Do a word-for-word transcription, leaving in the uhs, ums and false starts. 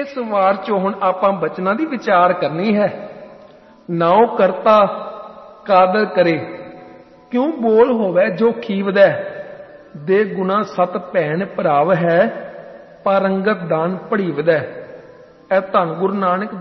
इस वार चो हुण आपां बचनां दी विचार करनी है। नाउ करता कादर करे, क्यों बोल होवे जो खीवदै। दे गुना सत भैन भराव है, पारंगत दान पढ़ीवदै। ਇਹ ਧੰਨ ਗੁਰੂ ਨਾਨਕ